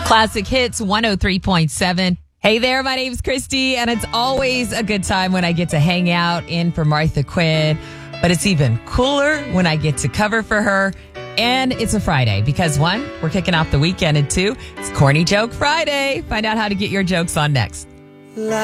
Classic Hits 103.7. Hey there, my name's Christy, and it's always a good time when I get to hang out in for Martha Quinn. But it's even cooler when I get to cover for her. And it's a Friday because, one, we're kicking off the weekend, and two, it's Corny Joke Friday. Find out how to get your jokes on next.